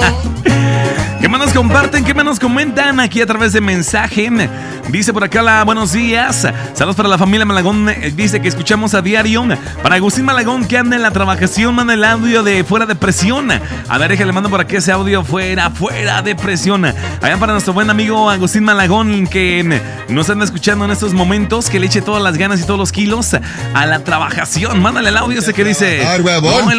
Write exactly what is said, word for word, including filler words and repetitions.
¿Qué más nos comparten? ¿Qué más nos comentan aquí a través de mensaje? Dice por acá, la buenos días. Saludos para la familia Malagón. Dice que escuchamos a diario. Para Agustín Malagón, que anda en la trabajación, manda el audio de Fuera de Presión. A ver, déjale, mando por aquí ese audio. Fuera, fuera de presión. Allá para nuestro buen amigo Agustín Malagón, que nos anda escuchando en estos momentos, que le eche todas las ganas y todos los kilos a la trabajación. Mándale el audio ese que dice... ¡Ay, huevón!